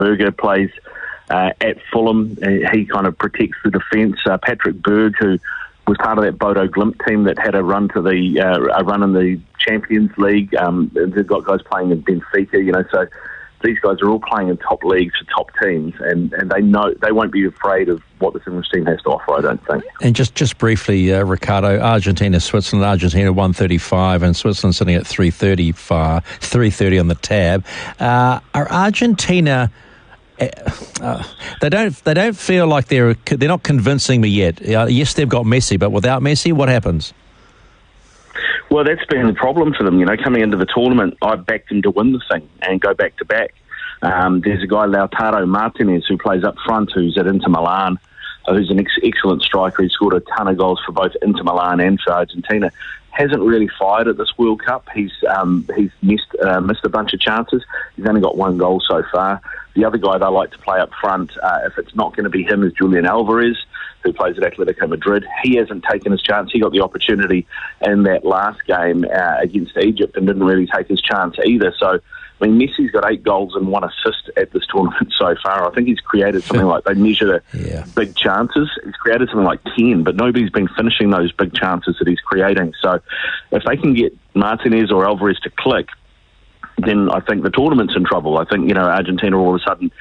Berger plays at Fulham. He kind of protects the defence. Patrick Berg, who was part of that Bodo Glimt team that had a run to a run in the Champions League. They've got guys playing in Benfica, so these guys are all playing in top leagues for top teams, and they know they won't be afraid of what this English team has to offer, I don't think. And just briefly, Ricardo, Argentina, Switzerland, Argentina 135 and Switzerland sitting at 330 on the tab. Are Argentina... They don't feel like they're not convincing me yet. Yes, they've got Messi, but without Messi, what happens? Well, that's been the problem for them. Coming into the tournament, I backed them to win the thing and go back to back. There's a guy, Lautaro Martinez, who plays up front, who's at Inter Milan, who's an excellent striker. He's scored a ton of goals for both Inter Milan and for Argentina. Hasn't really fired at this World Cup. He's missed a bunch of chances. He's only got one goal so far. The other guy they like to play up front, if it's not going to be him, is Julian Alvarez, who plays at Atletico Madrid. He hasn't taken his chance. He got the opportunity in that last game against Egypt and didn't really take his chance either. So, Messi's got 8 goals and 1 assist at this tournament so far. I think he's created something like, they measure big chances. He's created something like 10, but nobody's been finishing those big chances that he's creating. So if they can get Martinez or Alvarez to click, then I think the tournament's in trouble. I think, Argentina all of a sudden